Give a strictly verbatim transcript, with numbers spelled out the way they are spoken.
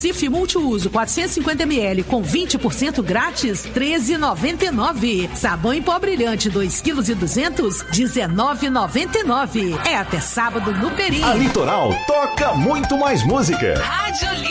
Cif Multiuso quatrocentos e cinquenta mililitros com vinte por cento grátis, treze reais e noventa e nove centavos. Sabão em pó brilhante dois quilos e duzentos, dezenove reais e noventa e nove centavos. É até sábado no Peri. A Litoral toca muito mais música. Rádio